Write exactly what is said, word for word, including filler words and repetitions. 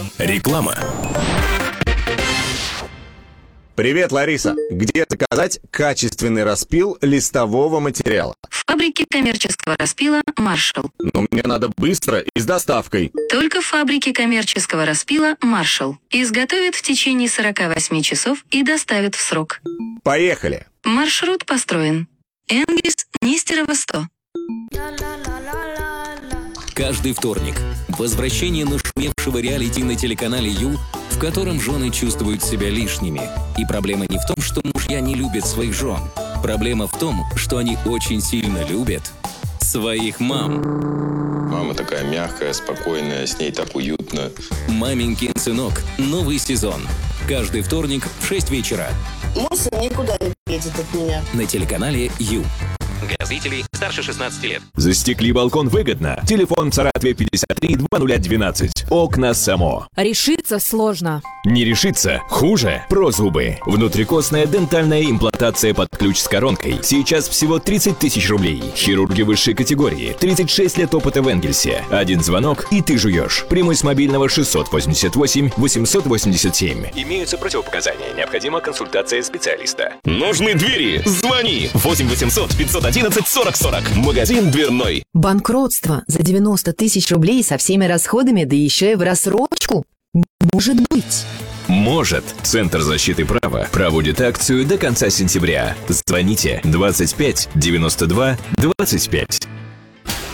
Реклама. Привет, Лариса. Где заказать качественный распил листового материала? В фабрике коммерческого распила «Маршал». Но мне надо быстро и с доставкой. Только в фабрике коммерческого распила «Маршал». Изготовят в течение сорока восьми часов и доставят в срок. Поехали. Маршрут построен. Энгельс, Нестерова, сто. Каждый вторник. Возвращение нашумевшего реалити на телеканале Ю, в котором жены чувствуют себя лишними. И проблема не в том, что мужья не любят своих жен. Проблема в том, что они очень сильно любят своих мам. Мама такая мягкая, спокойная, с ней так уютно. «Маменькин сынок». Новый сезон. Каждый вторник в шесть вечера. Мой сын никуда не едет от меня. На телеканале Ю. Для зрителей старше шестнадцати лет. Застекли балкон выгодно. Телефон в Саратове пятьдесят три двадцать двенадцать. Окна Само. Решиться сложно. Не решиться хуже. Прозубы. Внутрикостная дентальная имплантация под ключ с коронкой. Сейчас всего тридцать тысяч рублей. Хирурги высшей категории. тридцать шесть лет опыта в Энгельсе. Один звонок и ты жуешь. Прямой с мобильного шестьсот восемьдесят восемь восемьсот восемьдесят семь. Имеются противопоказания. Необходима консультация специалиста. Нужны двери? Звони. восемь восемьсот пятьсот одиннадцать сорок сорок. Магазин дверной. Банкротство за девяносто тысяч рублей со всеми расходами, да еще и в рассрочку? Может быть. Может. Центр защиты права проводит акцию до конца сентября. Звоните двадцать пять девяносто два двадцать пять.